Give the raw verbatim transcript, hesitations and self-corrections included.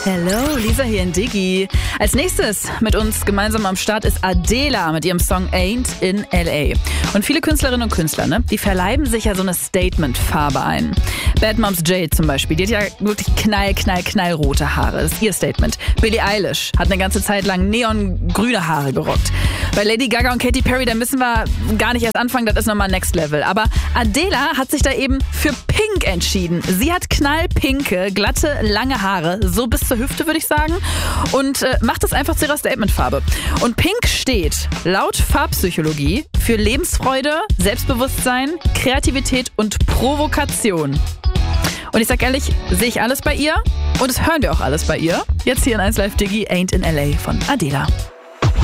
Hello, Lisa hier in Diggi. Als nächstes mit uns gemeinsam am Start ist Adela mit ihrem Song Ain't in L A. Und viele Künstlerinnen und Künstler, ne, die verleiben sich ja so eine Statement-Farbe ein. Bad Moms Jade zum Beispiel, die hat ja wirklich knall, knall, knallrote Haare. Das ist ihr Statement. Billie Eilish hat eine ganze Zeit lang neongrüne Haare gerockt. Bei Lady Gaga und Katy Perry, da müssen wir gar nicht erst anfangen, das ist nochmal Next Level. Aber Adela hat sich da eben für Pink entschieden. Sie hat knallpinke, glatte, lange Haare, so bis zur Hüfte, würde ich sagen, und äh, macht das einfach zu ihrer Statementfarbe. Und Pink steht laut Farbpsychologie für Lebensfreude, Selbstbewusstsein, Kreativität und Provokation. Und ich sag ehrlich, sehe ich alles bei ihr und das hören wir auch alles bei ihr. Jetzt hier in eins Live Diggi, Ain't in L A von Adela.